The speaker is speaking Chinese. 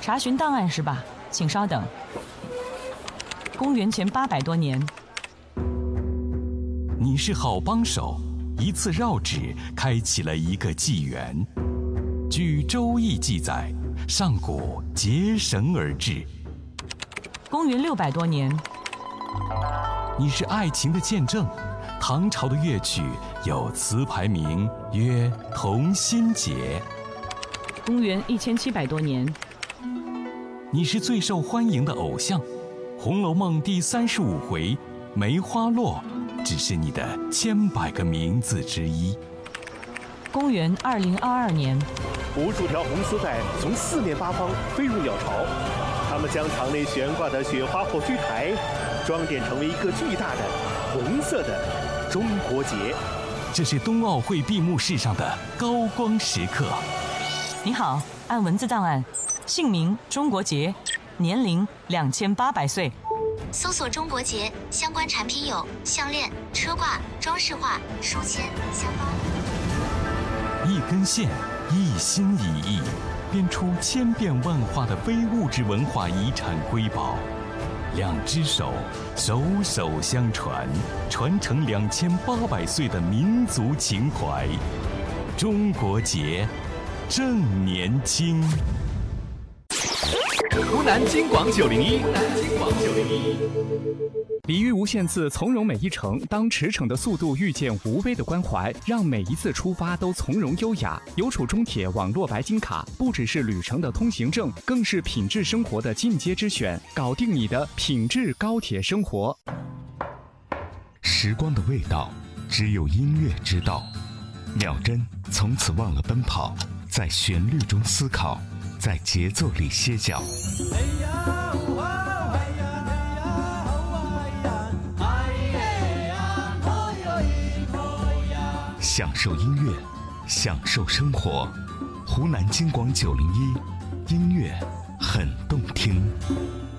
查询档案是吧？请稍等。公元前800多年， 你是好帮手，一次绕指开启了一个纪元。据《周易》记载，上古结绳而治。 公元600多年， 你是爱情的见证。唐朝的乐曲有词牌名曰《同心结》。 公元1700多年， 你是最受欢迎的偶像，《红楼梦》第35回梅花落只是你的千百个名字之一。 公元2022年， 无数条红丝带从四面八方飞入鸟巢，它们将场内悬挂的雪花火炬台装点成为一个巨大的红色的中国结。 这是冬奥会闭幕式上的高光时刻。 你好，按文字档案，姓名中国结，年龄2800岁。 搜索中国结相关产品有项链、车挂、装饰画、书签、香包。 一根线，一心一意，编出千变万化的非物质文化遗产瑰宝。两只手，手手相传，传承2800岁的民族情怀。中国结，正年轻。 湖南金广901， 礼遇无限次，从容每一程。当驰骋的速度遇见无微的关怀，让每一次出发都从容优雅。邮储中铁网络白金卡不只是旅程的通行证，更是品质生活的进阶之选，搞定你的品质高铁生活。 时光的味道，只有音乐知道。秒针从此忘了奔跑，在旋律中思考，在节奏里歇脚。享受音乐，享受生活。湖南金广901，音乐很动听。